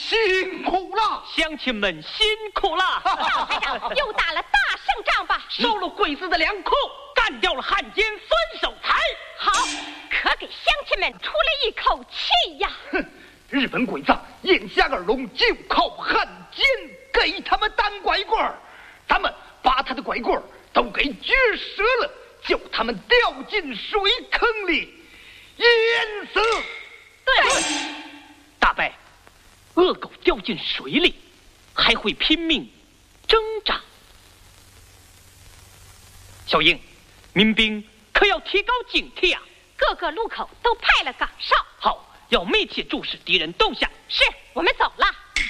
辛苦了， 乡亲们辛苦了。 赵排长又打了大胜仗吧？ 收了鬼子的粮库，干掉了汉奸孙守财。 好，可给乡亲们出了一口气呀！ 哼，日本鬼子眼下耳聋，就靠汉奸给他们当拐棍儿。咱们把他的拐棍儿都给撅折了，叫他们掉进水坑里淹死。 对， 大伯，恶狗掉进水里，还会拼命挣扎。小英，民兵可要提高警惕啊！ 各个路口都派了岗哨。 好，要密切注视敌人动向。 是，我们走了。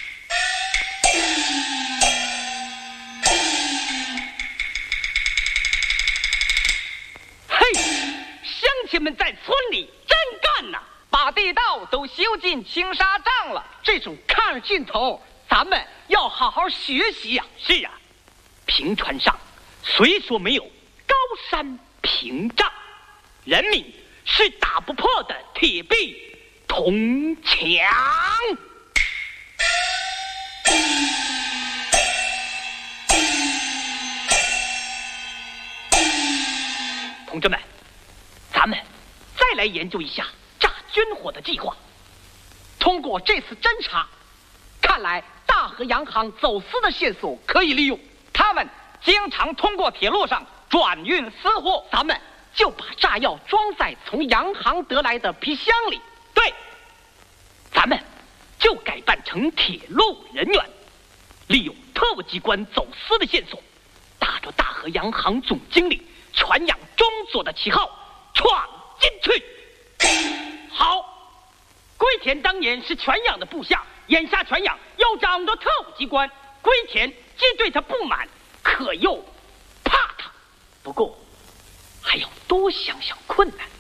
嘿，乡亲们在村里真干呐！ 把地道都修进青纱帐了， 这种看着劲头，咱们要好好学习呀！是啊，平川上虽说没有高山屏障，人民是打不破的铁壁铜墙。同志们，咱们再来研究一下炸军火的计划。通过这次侦查，看来大和洋行走私的线索可以利用。 他们经常通过铁路上转运私货， 咱们就把炸药装在从洋行得来的皮箱里。对，咱们就改扮成铁路人员，利用特务机关走私的线索，打着大和洋行总经理传扬中佐的旗号闯进去。好，龟田当年是全养的部下，眼下全养要掌舵特务机关，龟田既对他不满，可又怕他。不过还要多想想困难。